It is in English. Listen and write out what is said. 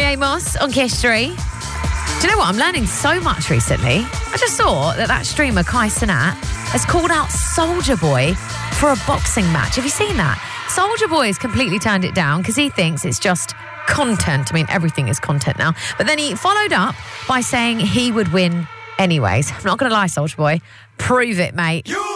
Amos on History. Do you know what? I'm learning so much recently. I just saw that streamer Kai Cenat has called out Soulja Boy for a boxing match. Have you seen that? Soulja Boy has completely turned it down because he thinks it's just content. I mean, everything is content now. But then he followed up by saying he would win anyways. I'm not going to lie, Soulja Boy. Prove it, mate.